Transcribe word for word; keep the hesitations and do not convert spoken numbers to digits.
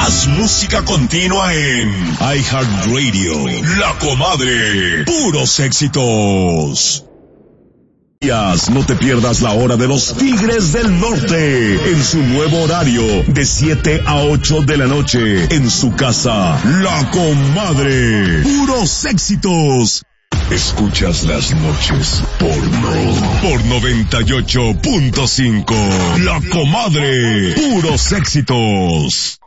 Más música continua en iHeartRadio. La Comadre. Puros éxitos. No te pierdas la hora de los Tigres del Norte en su nuevo horario de siete a ocho de la noche en su casa, La Comadre. Puros éxitos. Escuchas las noches por no, por noventa y ocho punto cinco. La Comadre. Puros éxitos.